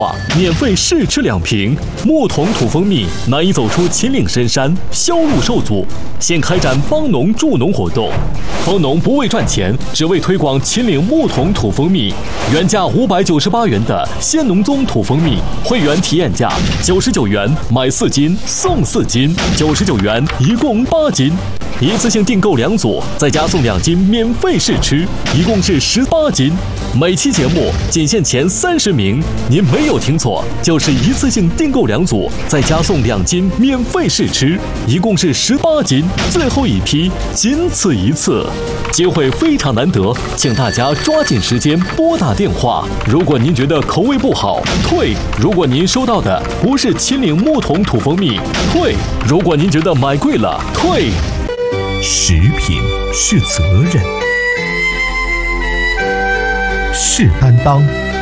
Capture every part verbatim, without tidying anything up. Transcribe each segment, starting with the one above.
免费试吃两瓶，木桶土蜂蜜难以走出秦岭深山，销路受阻。现开展帮农助农活动，帮农不为赚钱，只为推广秦岭木桶土蜂蜜。原价五百九十八元的鲜农宗土蜂蜜，会员体验价九十九元买四斤送四斤，九十九元一共八斤。一次性订购两组，再加送两斤免费试吃，一共是十八斤。每期节目仅限前三十名，您没有听错，就是一次性订购两组，再加送两斤免费试吃，一共是十八斤。最后一批仅此一次，机会非常难得，请大家抓紧时间拨打电话。如果您觉得口味不好，退；如果您收到的不是秦岭木桶土蜂蜜，退；如果您觉得买贵了，退。 食品是责任，是担当，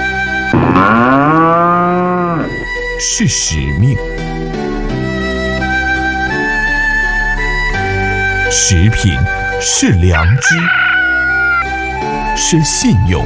是使命。食品是良知，是信用。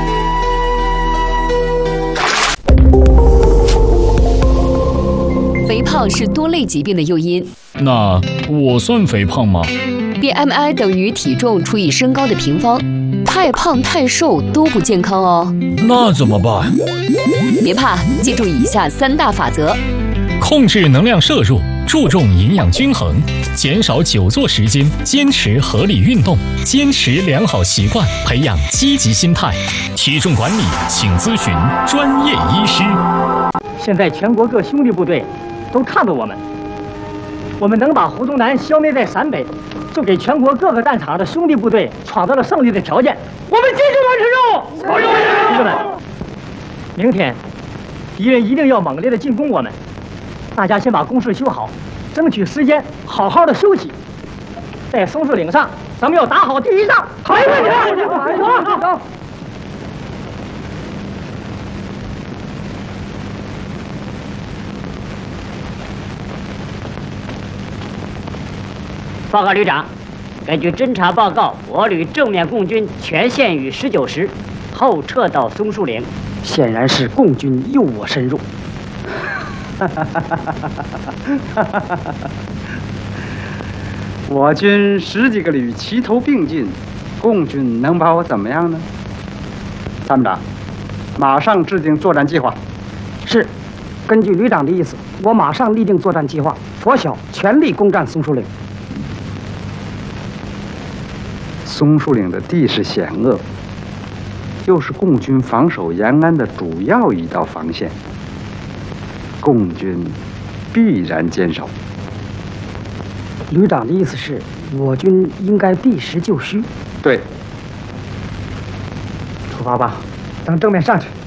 肥胖是多类疾病的诱因。 那我算肥胖吗？ B M I 等于体重除以身高的平方，太胖太瘦都不健康哦。 那怎么办？ 别怕，记住以下三大法则： 控制能量摄入，注重营养均衡，减少久坐时间，坚持合理运动，坚持良好习惯，培养积极心态。体重管理，请咨询专业医师。 现在全国各兄弟部队都看着我们，我们能把胡宗南消灭在陕北。 就给全国各个战场的兄弟部队创造了胜利的条件。我们继续完成任务，同志们，明天敌人一定要猛烈的进攻我们，大家先把工事修好，争取时间好好的休息。在松树岭上，咱们要打好第一仗。好，没问题。走，走。 报告旅长，根据侦察报告，我旅正面共军全线与十九师后撤到松树岭， 显然是共军诱我深入。 我军十几个旅齐头并进，共军能把我怎么样呢？参谋长，马上制定作战计划。 是，根据旅长的意思，我马上立定作战计划，拂晓全力攻占松树岭。 松树岭的地势险恶，又是共军防守延安的主要一道防线，共军必然坚守。 旅长的意思是，我军应该避实就虚。 对。 出发吧，等正面上去。